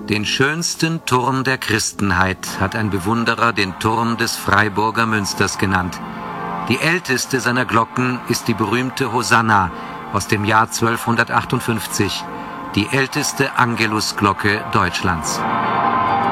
Den schönsten Turm der Christenheit hat ein Bewunderer den Turm des Freiburger Münsters genannt. Die älteste seiner Glocken ist die berühmte Hosanna aus dem Jahr 1258, die älteste Angelusglocke Deutschlands.